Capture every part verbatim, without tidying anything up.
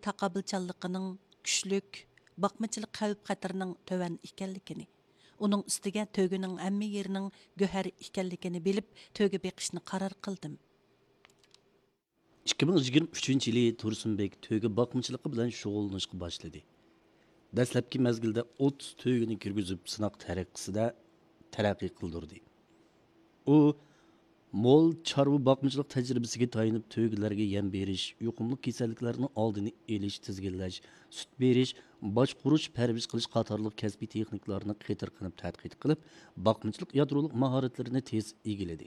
taqobilchanligining kuchlik, baqmachilik xavf-xatarning tövan ekanligini, uning ustiga tögüning hamma yerining go'har ekanligini bilib, tögü beqishni qaror qildim. ikki ming yigirma uchinchi yili Tursunbek tögü bakmachiligi bilan shug'ullanishga boshladi. Dastlabki mezgilda o'ttiz tögüni kirgizib sinoq taraqqisida taraqqiy qildirdi. U mo'l chorva bakmachilik tajribasiga tayanib tögülarga yem berish, yuqumli kasalliklarning oldini olish, tizginlash, sut berish, boshqurish, parvarish qilish qatorliq kasbiy texnikalarni qetir qilib tadqiq qilib, bakmachilik yadrolik mahoratlarini tez egiladi.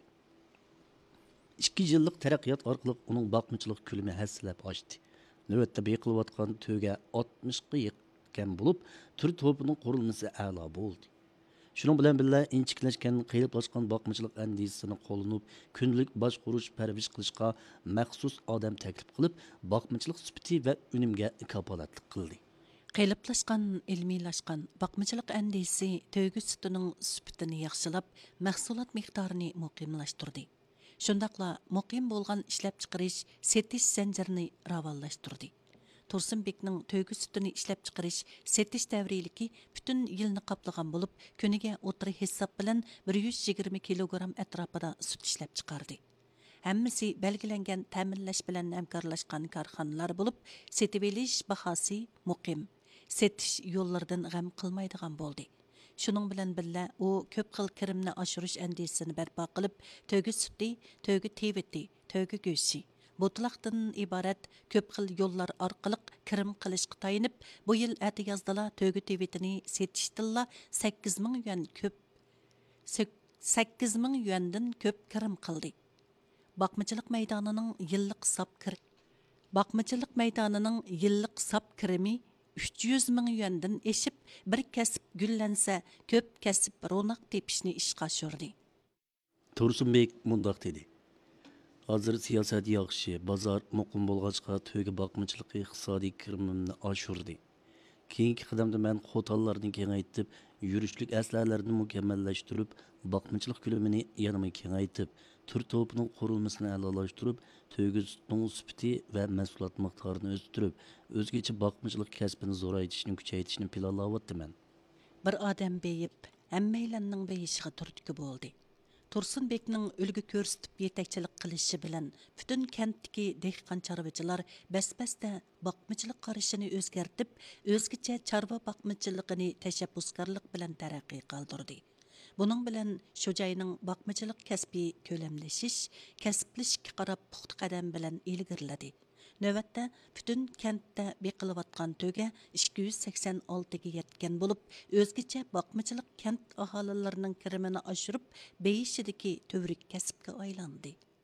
ikki yillik taraqqiyot orqali uning bakmachilik ko'lami hassilab oshdi. Navbatda beqilayotgan töga oltmishga yetgan bo'lib, tur to'pining qurilmasi a'lo bo'ldi. Shuning bilan birga inchiklashgan, qiyinlashgan bakmachilik andisini qo'llanib, kunlik boshqurish, parvarish qilishga maxsus odam taklif qilib, bakmachilik sifati va unumga kafolatlik qildi. Qeyliplashgan, ilmiylashgan baqmachilik andisi tögü sutining sifatini yaxshilab, mahsulot miqdorini muqimlashtirdi. Shundaqla muqim bo'lgan ishlab chiqarish, setish zanjirini ravonlashtirdi. Tursunbekning tögü sutini ishlab chiqarish, setish davriligi butun yilni qoplagan bo'lib, kuniga o'tiri hisob bilan bir yuz yigirma kilogramm atrofida sut ishlab chiqardi. Hammasi belgilangan ta'minlash bilan hamkorlashgan korxonalar bo'lib, setib olish bahosi muqim, setish yo'llaridan g'am qilmaydigan bo'ldi. Shuning bilan birga u ko'p xil kirimni oshirish andisini barpo qilib, tögü suti, tögü teviti, tögü go'shi, butlaqdan iborat ko'p xil yo'llar orqali kirim qilishga tayinib, bu yil ati yozdala tögü tevitini setishdilla sakkiz ming yuan ko'p sakkiz ming yuandan ko'p kirim qildi. Baqmachilik maydonining yillik sap kir Baqmachilik maydonining yillik sap kirimi uch yuz ming yuandan eshib, bir kasb gullansa, ko'p kasb ro'naq tepishni ishga oshirdi. Tursunbek mundaq dedi. Hozir siyosat yaxshi, bozor muqim bo'lg'achqa tögü bakmachilik iqtisodiy kirimimni oshirdi. Keyingi qadamda men qo'tallarni kengaytib, yurishlik aslalarni mukammallashtirib, bakmachilik ko'lamini yanama kengaytib, tur to'pining qurilmasini a'lolashtirib, tögü sutining sifati va mahsulot miqdorini o'stirib, o'zgacha bakmachilik kasbini zo'raytirishni kuchaytirishni planlayapman. Bir odam beyib, hammaylarning beyishiga turtki bo'ldi. Tursunbekning ulgu ko'rsatib yetakchilik qilishi bilan butun kentdagi dehqon chorvachilar bas-basda baqmachilik qarashini o'zgartib, o'zgacha chorva baqmachiligini tashabbuskorlik bilan taraqqiy qildirdi. Buning bilan shu joyning baqmachilik kasbi ko'lamlashish, kasblashga qarab puxta qadam bilan ilgirladi. Növətdə bütün kənddə beqilayotgan tögə ikki yuz sakson olti ga yetgan bo'lib, o'zgacha baqmachilik kent aholilarning kirimini oshirib, beyishidagi tövrik kasbga aylandi.